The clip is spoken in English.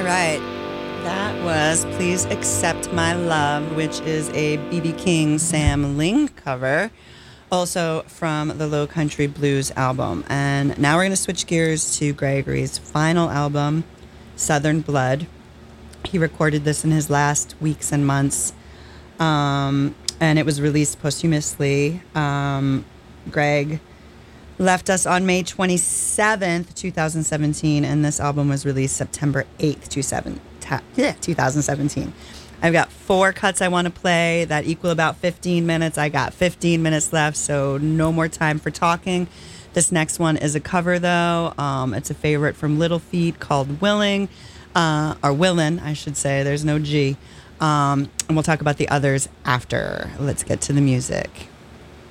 All right. That was Please Accept My Love, which is a B.B. King Sam Ling cover, also from the Low Country Blues album. And now we're going to switch gears to Gregory's final album, Southern Blood. He recorded this in his last weeks and months, and it was released posthumously. Greg left us on May 27th, 2017, and this album was released September 8th, 2017. I've got 4 cuts I want to play that equal about 15 minutes. I got 15 minutes left, so no more time for talking. This next one is a cover, though. It's a favorite from Little Feat called Willing, or Willin', I should say. There's no G. And we'll talk about the others after. Let's get to the music.